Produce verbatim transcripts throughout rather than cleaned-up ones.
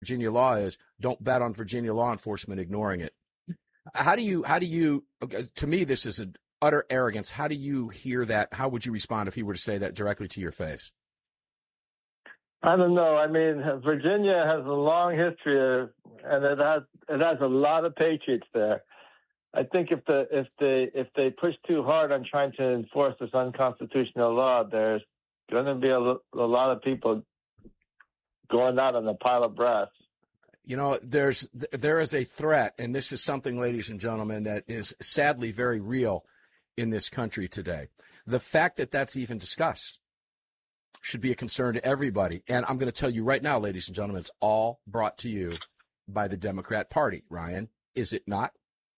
Virginia law is, don't bet on Virginia law enforcement ignoring it. How do you, how do you, to me, this is an utter arrogance. How do you hear that? How would you respond if he were to say that directly to your face? I don't know. I mean, Virginia has a long history of, and it has, it has a lot of patriots there. I think if the, if they, if they push too hard on trying to enforce this unconstitutional law, there's going to be a, a lot of people going out on a pile of brass. You know, there's there is a threat, and this is something, ladies and gentlemen, that is sadly very real in this country today. The fact that that's even discussed should be a concern to everybody. And I'm going to tell you right now, ladies and gentlemen, it's all brought to you by the Democrat Party. Ryan, is it not?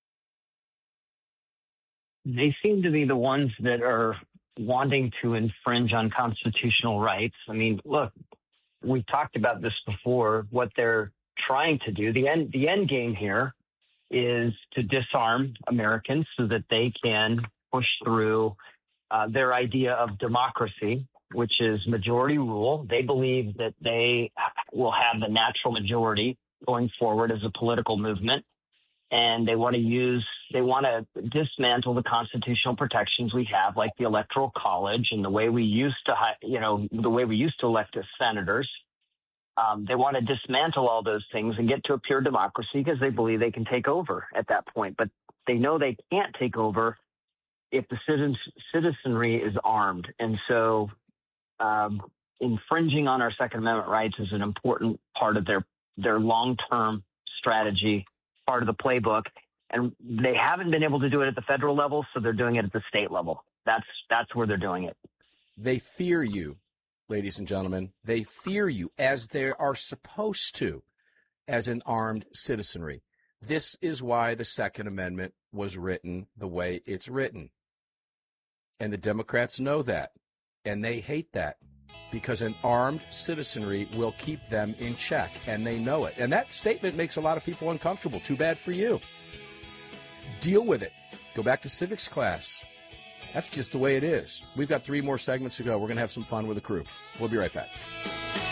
They seem to be the ones that are wanting to infringe on constitutional rights. I mean, look, we've talked about this before. What they're trying to do, the end, the end game here is to disarm Americans so that they can push through uh, their idea of democracy, which is majority rule. They believe that they will have the natural majority going forward as a political movement. And they want to use, they want to dismantle the constitutional protections we have, like the Electoral College and the way we used to, you know, the way we used to elect as senators. Um, they want to dismantle all those things and get to a pure democracy because they believe they can take over at that point. But they know they can't take over if the citizens, citizenry is armed. And so um, infringing on our Second Amendment rights is an important part of their, their long-term strategy, part of the playbook. And they haven't been able to do it at the federal level, so they're doing it at the state level. That's that's where they're doing it. They fear you, ladies and gentlemen. They fear you, as they are supposed to, as an armed citizenry. This is why the Second Amendment was written the way it's written. And the Democrats know that, and they hate that, because an armed citizenry will keep them in check, and they know it. And that statement makes a lot of people uncomfortable. Too bad for you. Deal with it. Go back to civics class. That's just the way it is. We've got three more segments to go. We're going to have some fun with the crew. We'll be right back.